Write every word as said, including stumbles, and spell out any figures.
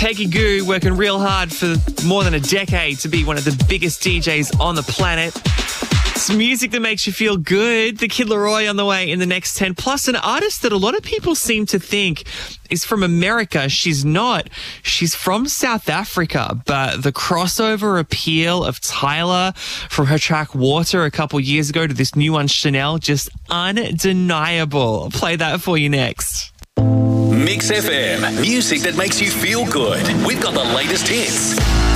Peggy Gou working real hard for more than a decade to be one of the biggest D Js on the planet. It's music that makes you feel good. The Kid Laroi on the way in the next ten. Plus, an artist that a lot of people seem to think is from America. She's not. She's from South Africa. But the crossover appeal of Tyla from her track Water a couple years ago to this new one, Chanel, just undeniable. I'll play that for you next. Mix F M, music that makes you feel good. We've got the latest hits.